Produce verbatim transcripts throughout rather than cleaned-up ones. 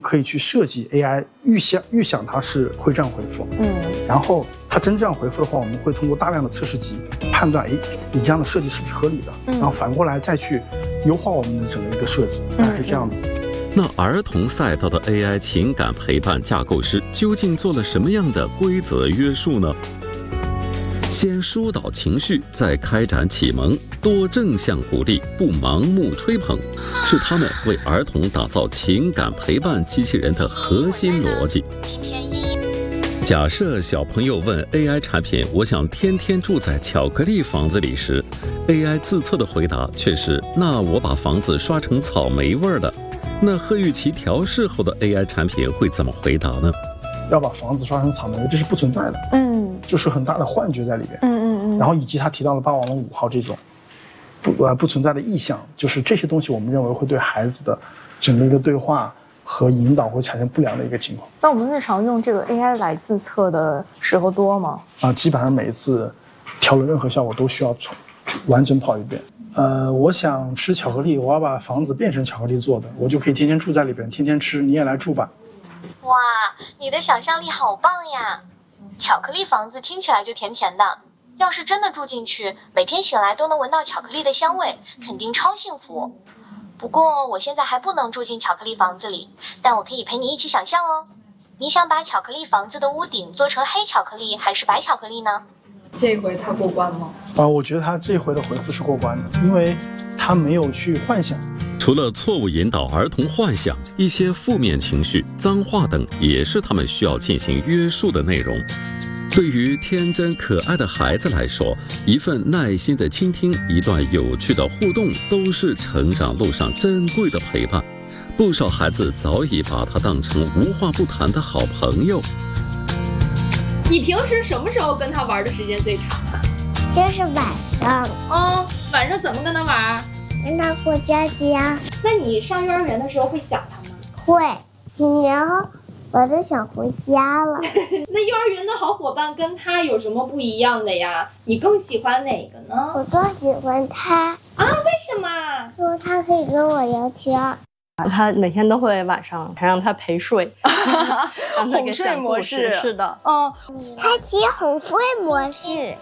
可以去设计 A I 预想预想它是会这样回复，嗯，然后它真这样回复的话，我们会通过大量的测试集判断，哎，你这样的设计是不是合理的，嗯、然后反过来再去优化我们的整个一个设计，大概是这样子。嗯嗯那儿童赛道的 A I 情感陪伴架构师究竟做了什么样的规则约束呢？先疏导情绪，再开展启蒙，多正向鼓励，不盲目吹捧，是他们为儿童打造情感陪伴机器人的核心逻辑。假设小朋友问 A I 产品我想天天住在巧克力房子里时， A I 自测的回答却是那我把房子刷成草莓味的。那贺玉琪调试后的 A I 产品会怎么回答呢？ 要把房子刷成草莓，这是不存在的，嗯，就是很大的幻觉在里边，嗯嗯嗯。然后以及他提到了霸王龙五号这种不呃不存在的意象，就是这些东西我们认为会对孩子的整个一个对话和引导会产生不良的一个情况。 那我们日常用这个 A I 来自测的时候多吗？ 啊，基本上每一次调了任何效果都需要重完整跑一遍。呃，我想吃巧克力，我要把房子变成巧克力做的，我就可以天天住在里边，天天吃，你也来住吧。 哇，你的想象力好棒呀！巧克力房子听起来就甜甜的，要是真的住进去，每天醒来都能闻到巧克力的香味，肯定超幸福。不过我现在还不能住进巧克力房子里，但我可以陪你一起想象哦。你想把巧克力房子的屋顶做成黑巧克力还是白巧克力呢？ 这回他过关吗？ 啊，我觉得他这回的回复是过关的，因为他没有去幻想。 除了错误引导儿童幻想，一些负面情绪、脏话等也是他们需要进行约束的内容。对于天真可爱的孩子来说，一份耐心的倾听，一段有趣的互动，都是成长路上珍贵的陪伴。不少孩子早已把它当成无话不谈的好朋友。 你平时什么时候跟他玩的时间最长啊？ 就是晚上。 哦，晚上怎么跟他玩？ 跟他过家家。 那你上幼儿园的时候会想他吗？ 会，然后我就想回家了。 那幼儿园的好伙伴跟他有什么不一样的呀？你更喜欢哪个呢？ 我更喜欢他。 啊，为什么？ 因为他可以跟我聊天。 他每天都会晚上还让他陪睡，让他给讲故事。是的， 嗯，他接哄睡模式。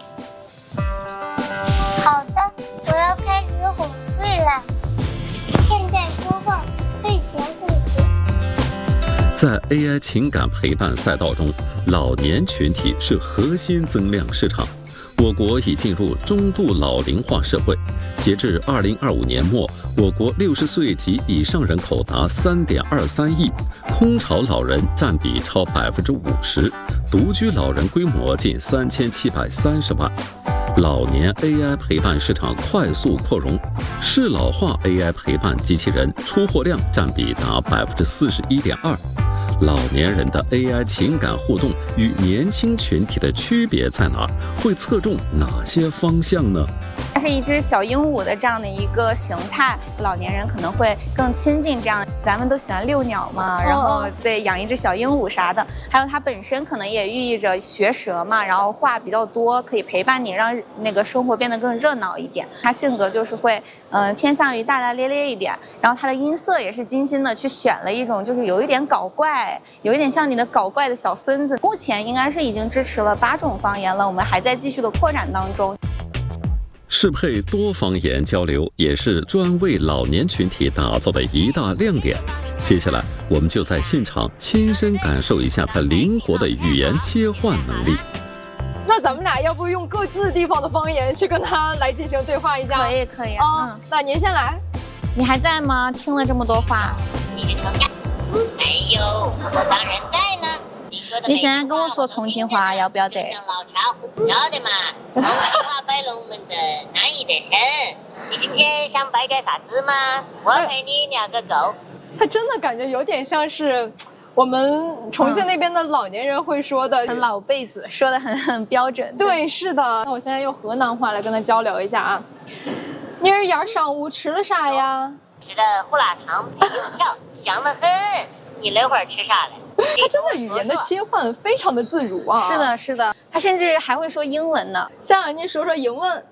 好的，我要开始哄睡了。现在播放睡前故事。 在 A I 情感陪伴赛道中，老年群体是核心增量市场。我国已进入中度老龄化社会，截至二零二五年末，我国六十岁及以上人口达三点二三亿，空巢老人占比超百分之五十，独居老人规模近三千七百三十万。老年 A I 陪伴市场快速扩容，适老化 A I 陪伴机器人出货量占比达百分之四十一点二。老年人的 A I 情感互动与年轻群体的区别在哪儿？会侧重哪些方向呢？ 它是一只小鹦鹉的这样的一个形态，老年人可能会更亲近这样。咱们都喜欢遛鸟嘛，然后对养一只小鹦鹉啥的，还有它本身可能也寓意着学舌嘛，然后话比较多，可以陪伴你，让那个生活变得更热闹一点。它性格就是会嗯、呃、偏向于大大咧咧一点，然后它的音色也是精心的去选了一种就是有一点搞怪，有一点像你的搞怪的小孙子。目前应该是已经支持了八种方言了，我们还在继续的扩展当中。 适配多方言交流也是专为老年群体打造的一大亮点。接下来，我们就在现场亲身感受一下它灵活的语言切换能力。 那咱们俩要不用各自地方的方言去跟他来进行对话一下？ 可以，可以啊、哦嗯。那您先来。 你还在吗？听了这么多话。 你是程家？没有，当然在呢。 你现在跟我说重庆话，要不要得？ 像老茶壶，要得嘛。重庆话摆龙门阵，安逸得很。你今天想摆点啥子吗？我陪你聊个够。 他真的感觉有点像是我们重庆那边的老年人会说的， 很老辈子，说的很很标准。 对，是的。那我现在用河南话来跟他交流一下啊。你儿呀上午吃了啥呀？ 吃的胡辣汤配油条，香得很。你那会儿吃啥了？ 他真的语言的切换非常的自如啊！ 是的，是的，他甚至还会说英文呢。 像您说说英文。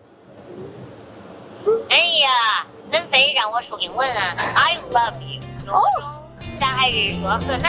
哎呀，能非让我说英文啊 ？I love you。 哦， 上还是说河南？